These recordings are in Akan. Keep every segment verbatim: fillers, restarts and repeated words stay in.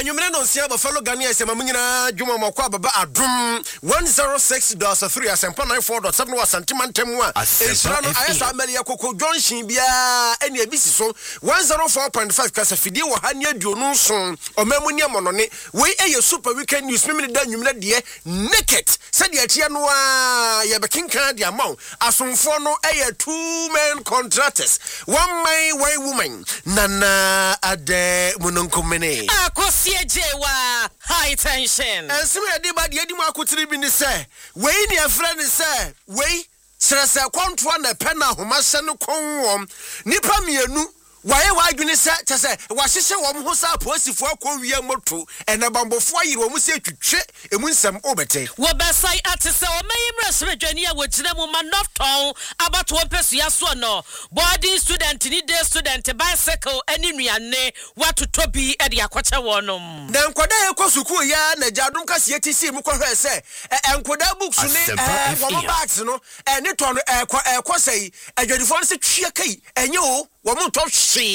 Anyumre no sia Buffalo Gania se mamuna Juma Mokwa Baba Adum one oh six point three asempa ninety-four point seven was sentimentum a Esrano Ayesa Amelia Koko Junction bia ene ebisi so one oh four point five kasa fidie wo hania duonu so omamunia monone we eye super weekend news mimi da nyumre de naked said ye tie no a ye bekinkan de amount asomfo no eye two men contractors one man one woman nana ade munonkomene akosie jewa high tension ensimu ye de ba de edi mu akotiri bi ni se we ni afra ni se we serese kontro na pena homase no konwom nipa mienu waye wadwene se tese wahyehe wom ho sa posifo akɔwie moto ene bambofo yiri wom se twetwe emu nsɛm obete wo besai atese o mayimra sredwani a wogina mu manofton abato pesu so no boarding student ni day student bicycle ani nuane watoto bi e de akɔkye wonom na nkoda ye kɔ suku ya na jadum kase yetisi mu kɔhwɛ se enkoda books ni eh wom bags no ene ton eh kɔ sei adwadifo no se twie kai enye o wom to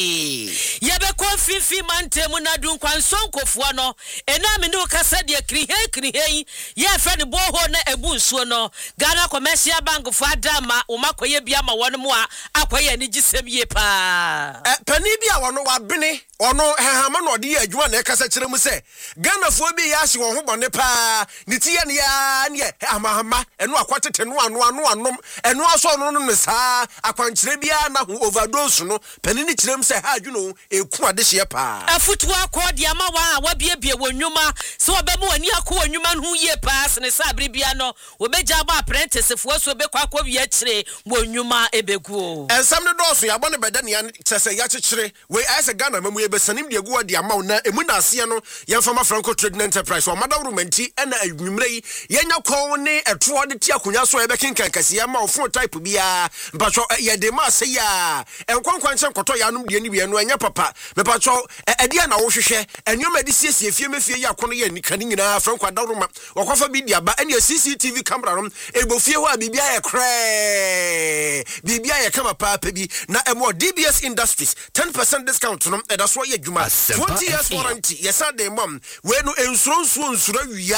yebe konfifi mantemu na dun kwanson kofua no ena me ne okasa de krihe krihe ye fa ne boho na ebu nsuo no Ghana Commercial Bank fo adama o makoye bia ma wono mu a akoye ni gisem ye pa eh pani bia wono wa bene ono hehama no de adwuma na ekasa kire mu se Ghana fo bi ya hye won ho bone pa ni tie ne ya ne amahama eno akwatete no ano ano anom eno aso no no sa akwankire bia na ho overdose no pani ni kire mu se ha adwuno eku ade hye pa afutu akodi ama wa wa biebie wonwuma se obemu ani akọ wonwuma no ye pa sene sa brebia no obeja ba apprentice fo so obekwa akọ wi akire wonwuma ebegu ensam ne doso ya bone beda ne ya tese ya kekere we ase Ghana mamu besanim de egu de ama na emu na ase no yemfama Franco Trading Enterprise o madawrumanti ena adwumrei yenya kon ne eto de ti akonya so ebekinkan kase ya ma ofo type bia mpacho ye de ma se ya enkwankwan che nkoto ya anum de ni bia no enya papa mepacho ede na wo hwehwe enwoma de siesie fie mefie ya kono ye nikani nyina Franco adawruma wakwafa bi dia ba ene C C T V camera no ebofie ho a bibia ye kre bibia ye kama papa bi na emo D B S Industries ten percent discount no that's what you do. twenty years warranty. Yes, I mom. We no ensuro nsuro nsuro